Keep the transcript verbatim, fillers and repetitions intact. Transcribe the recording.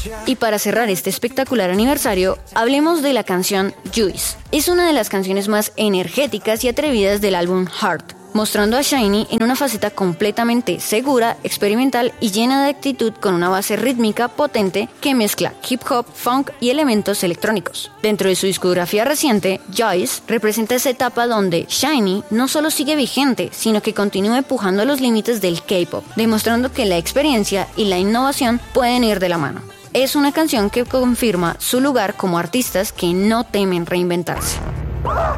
Y para cerrar este espectacular aniversario, hablemos de la canción Juice. Es una de las canciones más energéticas y atrevidas del álbum Heart, mostrando a SHINee en una faceta completamente segura, experimental y llena de actitud, con una base rítmica potente que mezcla hip hop, funk y elementos electrónicos. Dentro de su discografía reciente, Juice representa esa etapa donde SHINee no solo sigue vigente, sino que continúa empujando los límites del K-pop, demostrando que la experiencia y la innovación pueden ir de la mano. Es una canción que confirma su lugar como artistas que no temen reinventarse.